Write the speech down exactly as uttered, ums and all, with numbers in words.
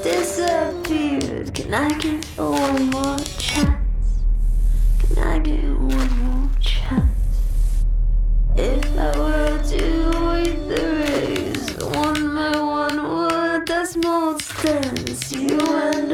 disappeared. Can I get one more chance? Can I get one more chance? If I were to wait the rays one by one, would the small dance? You and